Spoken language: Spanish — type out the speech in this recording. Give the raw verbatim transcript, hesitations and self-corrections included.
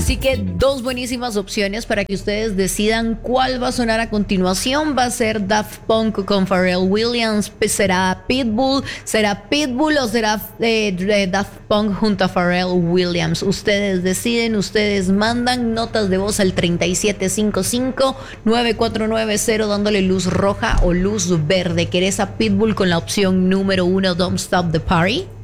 Así que dos buenísimas opciones para que ustedes decidan cuál va a sonar a continuación. Va a ser Daft Punk con Pharrell Williams, será Pitbull, será Pitbull o será eh, Daft Punk junto a Pharrell Williams. Ustedes deciden, ustedes mandan notas de voz al treinta y siete cincuenta y cinco, nueve cuatro nueve cero dándole luz roja o luz verde. ¿Querés a Pitbull con la opción número uno, Don't Stop the Party?